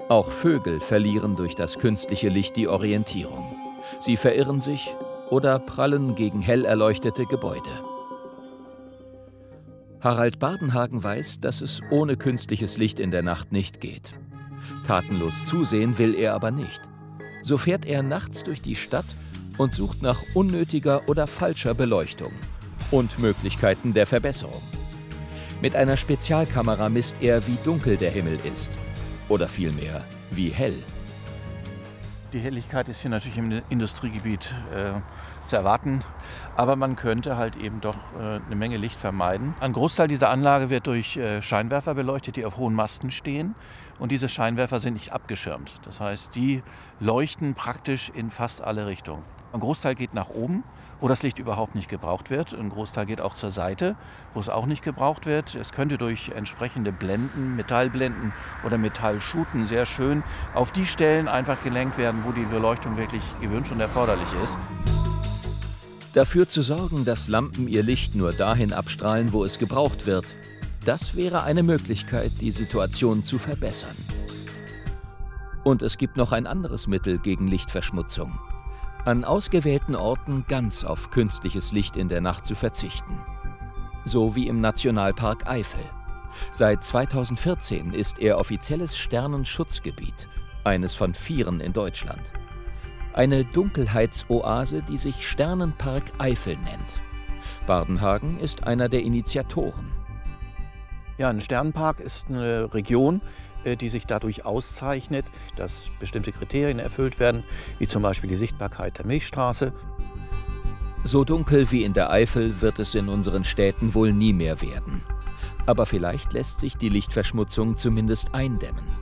Auch Vögel verlieren durch das künstliche Licht die Orientierung. Sie verirren sich oder prallen gegen hell erleuchtete Gebäude. Harald Bardenhagen weiß, dass es ohne künstliches Licht in der Nacht nicht geht. Tatenlos zusehen will er aber nicht. So fährt er nachts durch die Stadt und sucht nach unnötiger oder falscher Beleuchtung und Möglichkeiten der Verbesserung. Mit einer Spezialkamera misst er, wie dunkel der Himmel ist. Oder vielmehr, wie hell. Die Helligkeit ist hier natürlich im Industriegebiet zu erwarten, aber man könnte halt eben doch eine Menge Licht vermeiden. Ein Großteil dieser Anlage wird durch Scheinwerfer beleuchtet, die auf hohen Masten stehen, und diese Scheinwerfer sind nicht abgeschirmt. Das heißt, die leuchten praktisch in fast alle Richtungen. Ein Großteil geht nach oben, wo das Licht überhaupt nicht gebraucht wird. Ein Großteil geht auch zur Seite, wo es auch nicht gebraucht wird. Es könnte durch entsprechende Blenden, Metallblenden oder Metallschuten sehr schön auf die Stellen einfach gelenkt werden, wo die Beleuchtung wirklich gewünscht und erforderlich ist. Dafür zu sorgen, dass Lampen ihr Licht nur dahin abstrahlen, wo es gebraucht wird, das wäre eine Möglichkeit, die Situation zu verbessern. Und es gibt noch ein anderes Mittel gegen Lichtverschmutzung: an ausgewählten Orten ganz auf künstliches Licht in der Nacht zu verzichten. So wie im Nationalpark Eifel. Seit 2014 ist er offizielles Sternenschutzgebiet, eines von 4 in Deutschland. Eine Dunkelheitsoase, die sich Sternenpark Eifel nennt. Bardenhagen ist einer der Initiatoren. Ja, ein Sternenpark ist eine Region, die sich dadurch auszeichnet, dass bestimmte Kriterien erfüllt werden, wie zum Beispiel die Sichtbarkeit der Milchstraße. So dunkel wie in der Eifel wird es in unseren Städten wohl nie mehr werden. Aber vielleicht lässt sich die Lichtverschmutzung zumindest eindämmen.